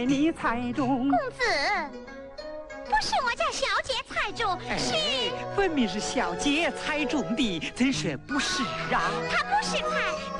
你猜中。 公子，不是我家小姐猜中，是分明是小姐猜中的，怎说不是啊？ 她不是猜，